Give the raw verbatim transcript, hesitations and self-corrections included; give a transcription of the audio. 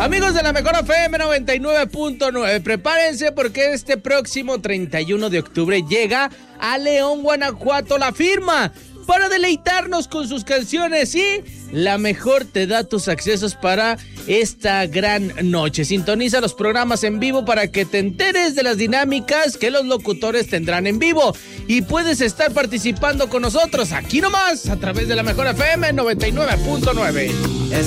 Amigos de la Mejor F M noventa y nueve punto nueve, prepárense porque este próximo treinta y uno de octubre llega a León, Guanajuato, La Firma, para deleitarnos con sus canciones y La Mejor te da tus accesos para esta gran noche. Sintoniza los programas en vivo para que te enteres de las dinámicas que los locutores tendrán en vivo y puedes estar participando con nosotros aquí nomás a través de La Mejor F M noventa y nueve punto nueve.